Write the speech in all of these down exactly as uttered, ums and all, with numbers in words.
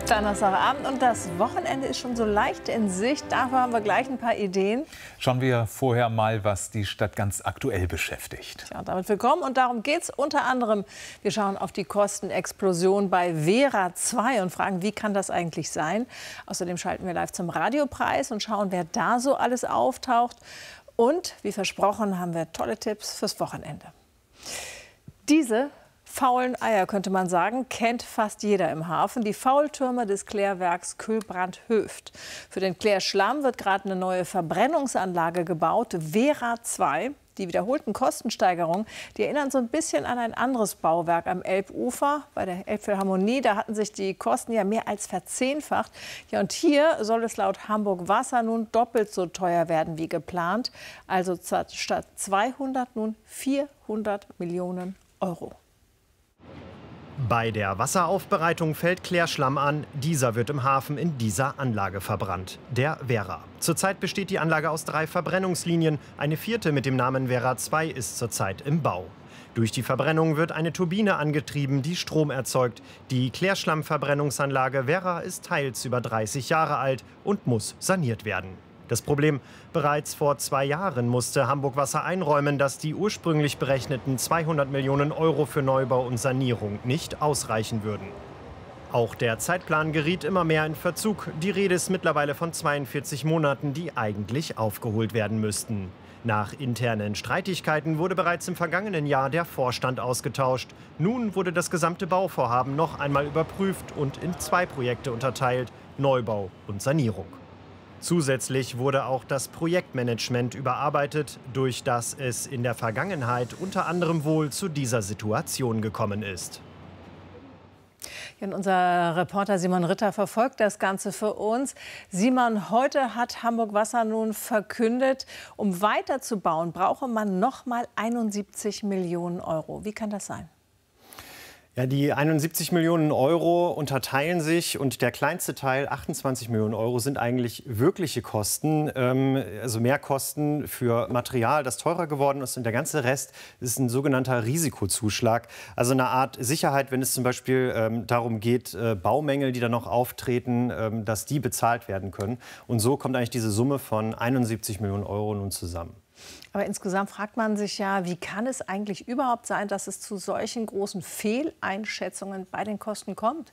Donnerstagabend und das Wochenende ist schon so leicht in Sicht. Dafür haben wir gleich ein paar Ideen. Schauen wir vorher mal, was die Stadt ganz aktuell beschäftigt. Ja, damit willkommen und darum geht es unter anderem. Wir schauen auf die Kostenexplosion bei Vera zwei und fragen, wie kann das eigentlich sein? Außerdem schalten wir live zum Radiopreis und schauen, wer da so alles auftaucht. Und wie versprochen haben wir tolle Tipps fürs Wochenende. Diese faulen Eier, könnte man sagen, kennt fast jeder im Hafen. Die Faultürme des Klärwerks Kühlbrand-Höft. Für den Klärschlamm wird gerade eine neue Verbrennungsanlage gebaut, Vera zwei. Die wiederholten Kostensteigerungen, die erinnern so ein bisschen an ein anderes Bauwerk am Elbufer. Bei der Elbphilharmonie, da hatten sich die Kosten ja mehr als verzehnfacht. Ja, und hier soll es laut Hamburg Wasser nun doppelt so teuer werden wie geplant. Also statt zweihundert nun vierhundert Millionen Euro. Bei der Wasseraufbereitung fällt Klärschlamm an. Dieser wird im Hafen in dieser Anlage verbrannt, der Vera. Zurzeit besteht die Anlage aus drei Verbrennungslinien. Eine vierte mit dem Namen Vera zwei ist zurzeit im Bau. Durch die Verbrennung wird eine Turbine angetrieben, die Strom erzeugt. Die Klärschlammverbrennungsanlage Vera ist teils über dreißig Jahre alt und muss saniert werden. Das Problem: Bereits vor zwei Jahren musste Hamburg Wasser einräumen, dass die ursprünglich berechneten zweihundert Millionen Euro für Neubau und Sanierung nicht ausreichen würden. Auch der Zeitplan geriet immer mehr in Verzug. Die Rede ist mittlerweile von zweiundvierzig Monaten, die eigentlich aufgeholt werden müssten. Nach internen Streitigkeiten wurde bereits im vergangenen Jahr der Vorstand ausgetauscht. Nun wurde das gesamte Bauvorhaben noch einmal überprüft und in zwei Projekte unterteilt: Neubau und Sanierung. Zusätzlich wurde auch das Projektmanagement überarbeitet, durch das es in der Vergangenheit unter anderem wohl zu dieser Situation gekommen ist. Ja, unser Reporter Simon Ritter verfolgt das Ganze für uns. Simon, heute hat Hamburg Wasser nun verkündet, um weiterzubauen, brauche man noch mal einundsiebzig Millionen Euro. Wie kann das sein? Ja, die einundsiebzig Millionen Euro unterteilen sich, und der kleinste Teil, achtundzwanzig Millionen Euro, sind eigentlich wirkliche Kosten, ähm, also Mehrkosten für Material, das teurer geworden ist, und der ganze Rest ist ein sogenannter Risikozuschlag, also eine Art Sicherheit, wenn es zum Beispiel ähm, darum geht, äh, Baumängel, die dann noch auftreten, ähm, dass die bezahlt werden können. Und so kommt eigentlich diese Summe von einundsiebzig Millionen Euro nun zusammen. Aber insgesamt fragt man sich ja, wie kann es eigentlich überhaupt sein, dass es zu solchen großen Fehleinschätzungen bei den Kosten kommt?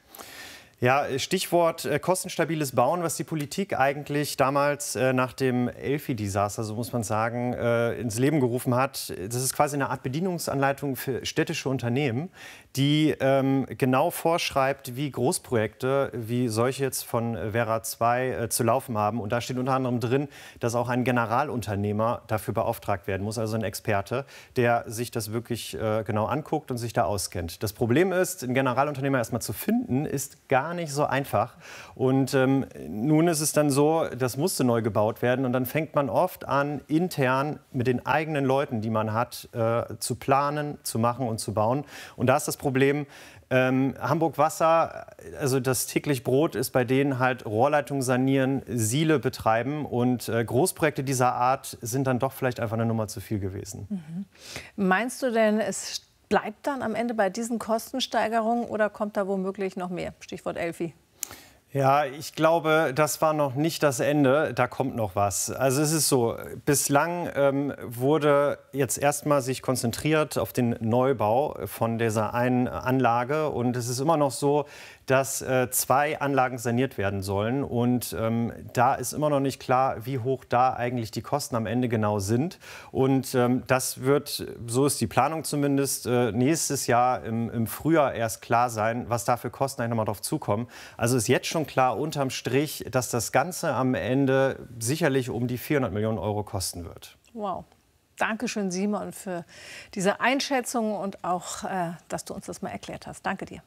Ja, Stichwort äh, kostenstabiles Bauen, was die Politik eigentlich damals äh, nach dem Elfi-Desaster, so muss man sagen, äh, ins Leben gerufen hat. Das ist quasi eine Art Bedienungsanleitung für städtische Unternehmen, die ähm, genau vorschreibt, wie Großprojekte wie solche jetzt von Vera zwei äh, zu laufen haben. Und da steht unter anderem drin, dass auch ein Generalunternehmer dafür beauftragt werden muss, also ein Experte, der sich das wirklich äh, genau anguckt und sich da auskennt. Das Problem ist, einen Generalunternehmer erstmal zu finden, ist gar nicht so einfach. Und ähm, nun ist es dann so, das musste neu gebaut werden. Und dann fängt man oft an, intern mit den eigenen Leuten, die man hat, äh, zu planen, zu machen und zu bauen. Und da ist das Problem, ähm, Hamburg Wasser, also das täglich Brot ist bei denen halt Rohrleitung sanieren, Siele betreiben. Und äh, Großprojekte dieser Art sind dann doch vielleicht einfach eine Nummer zu viel gewesen. Mhm. Meinst du denn, es bleibt dann am Ende bei diesen Kostensteigerungen oder kommt da womöglich noch mehr? Stichwort Elfi. Ja, ich glaube, das war noch nicht das Ende. Da kommt noch was. Also es ist so, bislang ähm, wurde jetzt erstmal sich konzentriert auf den Neubau von dieser einen Anlage. Und es ist immer noch so, dass äh, zwei Anlagen saniert werden sollen. Und ähm, da ist immer noch nicht klar, wie hoch da eigentlich die Kosten am Ende genau sind. Und ähm, das wird, so ist die Planung zumindest, äh, nächstes Jahr im, im Frühjahr erst klar sein, was da für Kosten eigentlich nochmal drauf zukommen. Also ist jetzt schon klar unterm Strich, dass das Ganze am Ende sicherlich um die vierhundert Millionen Euro kosten wird. Wow. Dankeschön, Simon, für diese Einschätzung und auch, äh, dass du uns das mal erklärt hast. Danke dir.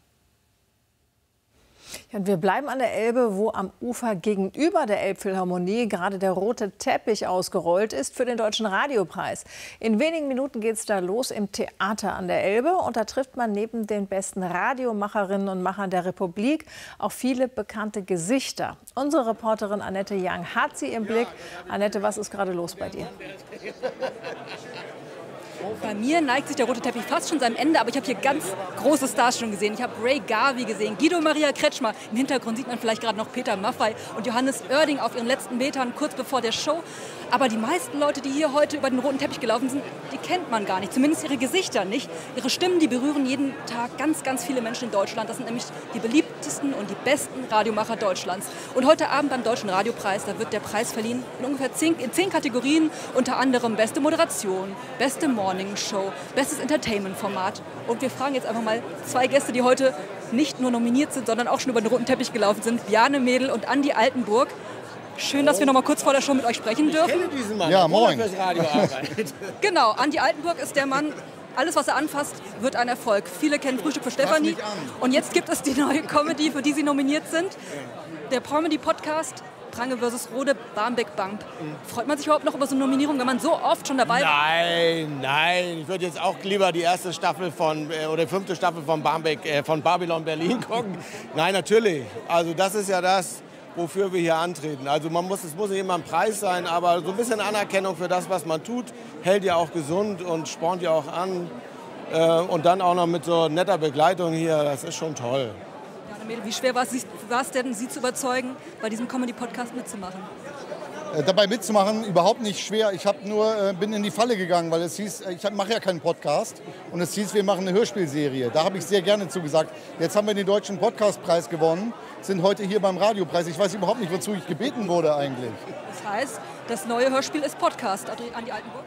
Ja, und wir bleiben an der Elbe, wo am Ufer gegenüber der Elbphilharmonie gerade der rote Teppich ausgerollt ist für den Deutschen Radiopreis. In wenigen Minuten geht es da los im Theater an der Elbe. Und da trifft man neben den besten Radiomacherinnen und Machern der Republik auch viele bekannte Gesichter. Unsere Reporterin Annette Young hat sie im Blick. Annette, was ist gerade los bei dir? Bei mir neigt sich der rote Teppich fast schon seinem Ende, aber ich habe hier ganz große Stars schon gesehen. Ich habe Ray Garvey gesehen, Guido Maria Kretschmer. Im Hintergrund sieht man vielleicht gerade noch Peter Maffay und Johannes Oerding auf ihren letzten Metern kurz bevor der Show. Aber die meisten Leute, die hier heute über den roten Teppich gelaufen sind, die kennt man gar nicht. Zumindest ihre Gesichter nicht. Ihre Stimmen, die berühren jeden Tag ganz, ganz viele Menschen in Deutschland. Das sind nämlich die beliebtesten und die besten Radiomacher Deutschlands. Und heute Abend beim Deutschen Radiopreis, da wird der Preis verliehen in ungefähr zehn, in zehn Kategorien. Unter anderem beste Moderation, beste Morningshow, bestes Entertainment-Format. Und wir fragen jetzt einfach mal zwei Gäste, die heute nicht nur nominiert sind, sondern auch schon über den roten Teppich gelaufen sind. Bjarne Mädel und Andi Altenburg. Schön, dass wir noch mal kurz vor der Show mit euch sprechen dürfen. Ich kenne diesen Mann, ja, moin. Fürs Radio arbeitet. Genau, Andi Altenburg ist der Mann, alles was er anfasst, wird ein Erfolg. Viele kennen Frühstück für Stefanie. Und jetzt gibt es die neue Comedy, für die sie nominiert sind. Der Comedy-Podcast Prange versus Rode, Barmbek Bump. Freut man sich überhaupt noch über so eine Nominierung, wenn man so oft schon dabei war? Nein, nein. Ich würde jetzt auch lieber die erste Staffel von, äh, oder die fünfte Staffel von Barmbek, äh, von Babylon Berlin gucken. Nein, natürlich. Also das ist ja das, wofür wir hier antreten. Also man muss, es muss nicht immer ein Preis sein, aber so ein bisschen Anerkennung für das, was man tut, hält ja auch gesund und spornt ja auch an. Äh, und dann auch noch mit so netter Begleitung hier, das ist schon toll. Ja, wie schwer war es denn, Sie zu überzeugen, bei diesem Comedy-Podcast mitzumachen? Äh, dabei mitzumachen, überhaupt nicht schwer. Ich hab nur, äh, bin in die Falle gegangen, weil es hieß, ich mache ja keinen Podcast. Und es hieß, wir machen eine Hörspielserie. Da habe ich sehr gerne zugesagt. Jetzt haben wir den Deutschen Podcastpreis gewonnen, sind heute hier beim Radiopreis. Ich weiß überhaupt nicht, wozu ich gebeten wurde eigentlich. Das heißt, das neue Hörspiel ist Podcast, Andi Altenburg?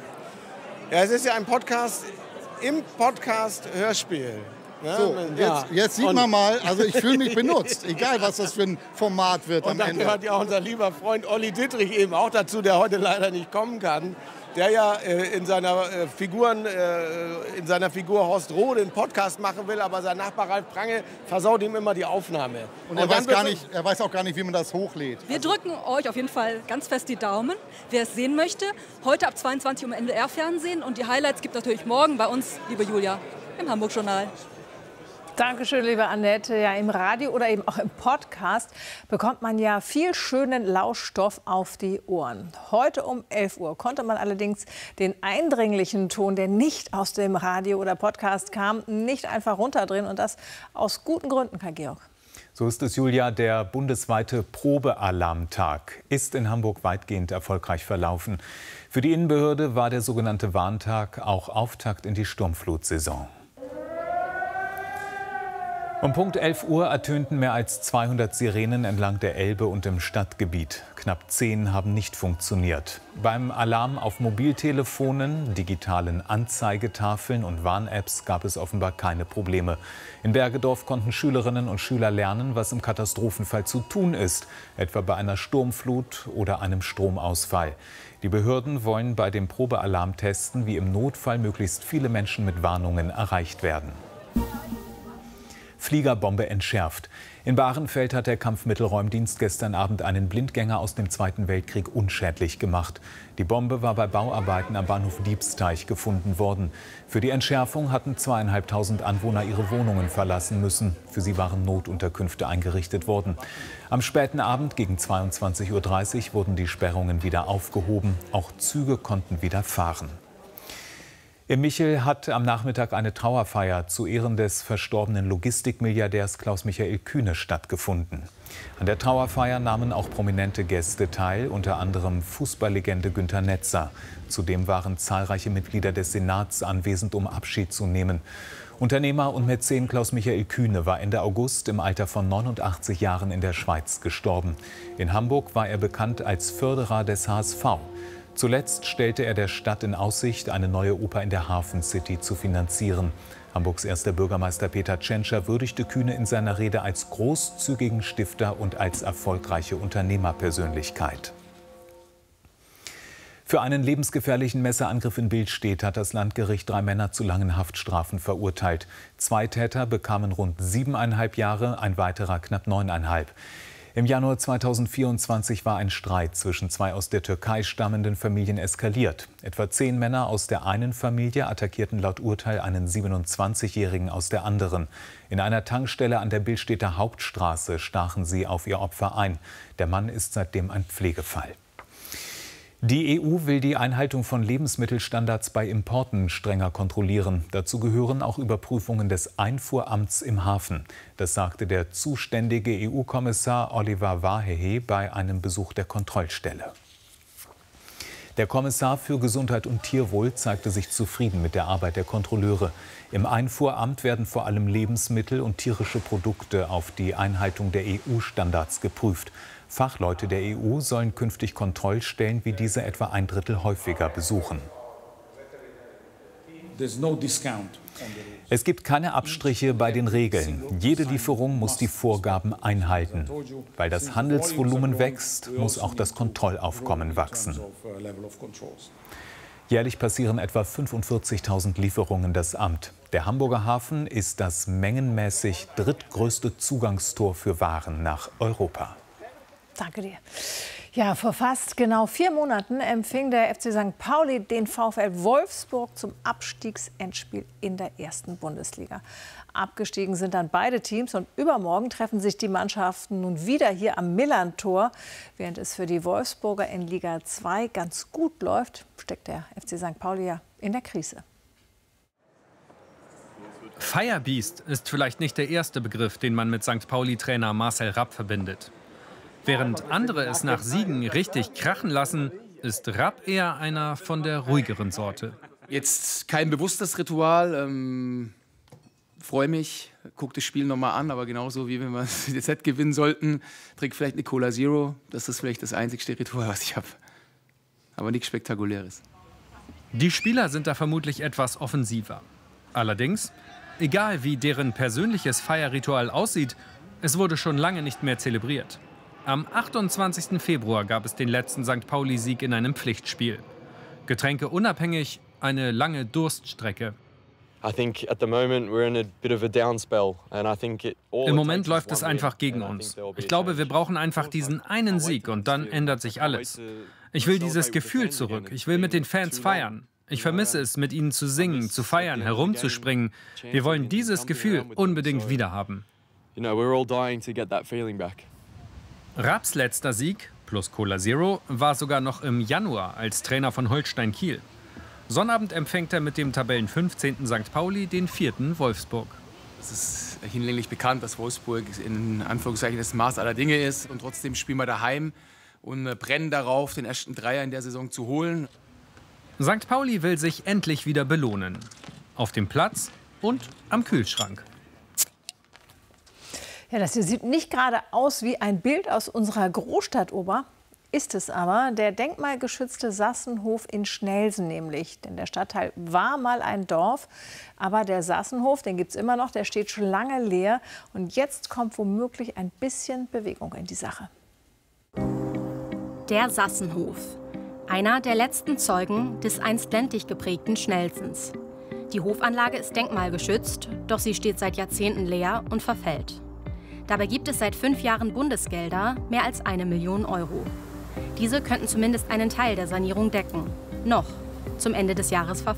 Ja, es ist ja ein Podcast im Podcast Hörspiel. Ja, so, ja. jetzt, jetzt sieht und man mal, also ich fühle mich benutzt, egal was das für ein Format wird und am dann Ende. gehört ja unser lieber Freund Olli Dittrich eben auch dazu, der heute leider nicht kommen kann, der ja äh, in, seiner, äh, Figuren, äh, in seiner Figur Horst Rohde einen Podcast machen will, aber sein Nachbar Ralf Prange versaut ihm immer die Aufnahme. Und er, und weiß gar nicht, er weiß auch gar nicht, wie man das hochlädt. Wir drücken euch auf jeden Fall ganz fest die Daumen, wer es sehen möchte. Heute ab zweiundzwanzig Uhr im N D R-Fernsehen und die Highlights gibt es natürlich morgen bei uns, liebe Julia, im Hamburg-Journal. Dankeschön, liebe Annette. Ja, im Radio oder eben auch im Podcast bekommt man ja viel schönen Lauschstoff auf die Ohren. Heute um elf Uhr konnte man allerdings den eindringlichen Ton, der nicht aus dem Radio oder Podcast kam, nicht einfach runterdrehen. Und das aus guten Gründen, Karl-Georg. So ist es, Julia. Der bundesweite Probealarmtag ist in Hamburg weitgehend erfolgreich verlaufen. Für die Innenbehörde war der sogenannte Warntag auch Auftakt in die Sturmflutsaison. Um Punkt elf Uhr ertönten mehr als zweihundert Sirenen entlang der Elbe und im Stadtgebiet. Knapp zehn haben nicht funktioniert. Beim Alarm auf Mobiltelefonen, digitalen Anzeigetafeln und Warn-Apps gab es offenbar keine Probleme. In Bergedorf konnten Schülerinnen und Schüler lernen, was im Katastrophenfall zu tun ist, etwa bei einer Sturmflut oder einem Stromausfall. Die Behörden wollen bei dem Probealarm testen, wie im Notfall möglichst viele Menschen mit Warnungen erreicht werden. Fliegerbombe entschärft. In Bahrenfeld hat der Kampfmittelräumdienst gestern Abend einen Blindgänger aus dem Zweiten Weltkrieg unschädlich gemacht. Die Bombe war bei Bauarbeiten am Bahnhof Diebsteich gefunden worden. Für die Entschärfung hatten zweieinhalbtausend Anwohner ihre Wohnungen verlassen müssen. Für sie waren Notunterkünfte eingerichtet worden. Am späten Abend gegen zweiundzwanzig Uhr dreißig wurden die Sperrungen wieder aufgehoben. Auch Züge konnten wieder fahren. In Michel hat am Nachmittag eine Trauerfeier zu Ehren des verstorbenen Logistikmilliardärs Klaus-Michael Kühne stattgefunden. An der Trauerfeier nahmen auch prominente Gäste teil, unter anderem Fußballlegende Günter Netzer. Zudem waren zahlreiche Mitglieder des Senats anwesend, um Abschied zu nehmen. Unternehmer und Mäzen Klaus-Michael Kühne war Ende August im Alter von neunundachtzig Jahren in der Schweiz gestorben. In Hamburg war er bekannt als Förderer des H S V. Zuletzt stellte er der Stadt in Aussicht, eine neue Oper in der Hafen City zu finanzieren. Hamburgs erster Bürgermeister Peter Tschentscher würdigte Kühne in seiner Rede als großzügigen Stifter und als erfolgreiche Unternehmerpersönlichkeit. Für einen lebensgefährlichen Messerangriff in Billstedt hat das Landgericht drei Männer zu langen Haftstrafen verurteilt. Zwei Täter bekamen rund siebeneinhalb Jahre, ein weiterer knapp neuneinhalb. Im Januar zweitausendvierundzwanzig war ein Streit zwischen zwei aus der Türkei stammenden Familien eskaliert. Etwa zehn Männer aus der einen Familie attackierten laut Urteil einen siebenundzwanzigjährigen aus der anderen. In einer Tankstelle an der Billstedter Hauptstraße stachen sie auf ihr Opfer ein. Der Mann ist seitdem ein Pflegefall. Die E U will die Einhaltung von Lebensmittelstandards bei Importen strenger kontrollieren. Dazu gehören auch Überprüfungen des Einfuhramts im Hafen. Das sagte der zuständige E U-Kommissar Oliver Várhelyi bei einem Besuch der Kontrollstelle. Der Kommissar für Gesundheit und Tierwohl zeigte sich zufrieden mit der Arbeit der Kontrolleure. Im Einfuhramt werden vor allem Lebensmittel und tierische Produkte auf die Einhaltung der E U-Standards geprüft. Fachleute der E U sollen künftig Kontrollstellen wie diese etwa ein Drittel häufiger besuchen. Es gibt keine Abstriche bei den Regeln. Jede Lieferung muss die Vorgaben einhalten. Weil das Handelsvolumen wächst, muss auch das Kontrollaufkommen wachsen. Jährlich passieren etwa fünfundvierzigtausend Lieferungen das Amt. Der Hamburger Hafen ist das mengenmäßig drittgrößte Zugangstor für Waren nach Europa. Danke dir. Ja, vor fast genau vier Monaten empfing der F C Sankt Pauli den VfL Wolfsburg zum Abstiegsendspiel in der ersten Bundesliga. Abgestiegen sind dann beide Teams und übermorgen treffen sich die Mannschaften nun wieder hier am Millerntor. Während es für die Wolfsburger in Liga zwei ganz gut läuft, steckt der F C Sankt Pauli ja in der Krise. Firebeast ist vielleicht nicht der erste Begriff, den man mit Sankt Pauli-Trainer Marcel Rapp verbindet. Während andere es nach Siegen richtig krachen lassen, ist Rapp eher einer von der ruhigeren Sorte. Jetzt kein bewusstes Ritual. Ähm, freue mich, gucke das Spiel nochmal an, aber genauso wie wenn wir das Set gewinnen sollten, trinke vielleicht eine Cola Zero. Das ist vielleicht das einzigste Ritual, was ich habe. Aber nichts Spektakuläres. Die Spieler sind da vermutlich etwas offensiver. Allerdings, egal wie deren persönliches Feierritual aussieht, es wurde schon lange nicht mehr zelebriert. Am achtundzwanzigsten Februar gab es den letzten Sankt Pauli-Sieg in einem Pflichtspiel. Getränke unabhängig, eine lange Durststrecke. Im Moment läuft es einfach gegen uns. Ich glaube, wir brauchen einfach diesen einen Sieg und dann ändert sich alles. Ich will dieses Gefühl zurück. Ich will mit den Fans feiern. Ich vermisse es, mit ihnen zu singen, zu feiern, herumzuspringen. Wir wollen dieses Gefühl unbedingt wiederhaben. Rapps letzter Sieg, plus Cola Zero, war sogar noch im Januar als Trainer von Holstein Kiel. Sonnabend empfängt er mit dem Tabellenfünfzehnten Sankt Pauli den vierten Wolfsburg. Es ist hinlänglich bekannt, dass Wolfsburg in Anführungszeichen das Maß aller Dinge ist. Und trotzdem spielen wir daheim und brennen darauf, den ersten Dreier in der Saison zu holen. Sankt Pauli will sich endlich wieder belohnen. Auf dem Platz und am Kühlschrank. Ja, das hier sieht nicht gerade aus wie ein Bild aus unserer Großstadt-Oper. Ist es aber, der denkmalgeschützte Sassenhof in Schnelsen nämlich. Denn der Stadtteil war mal ein Dorf, aber der Sassenhof, den gibt es immer noch, der steht schon lange leer. Und jetzt kommt womöglich ein bisschen Bewegung in die Sache. Der Sassenhof. Einer der letzten Zeugen des einst ländlich geprägten Schnelsens. Die Hofanlage ist denkmalgeschützt, doch sie steht seit Jahrzehnten leer und verfällt. Dabei gibt es seit fünf Jahren Bundesgelder, mehr als eine Million Euro. Diese könnten zumindest einen Teil der Sanierung decken. Noch. Zum Ende des Jahres verfallen.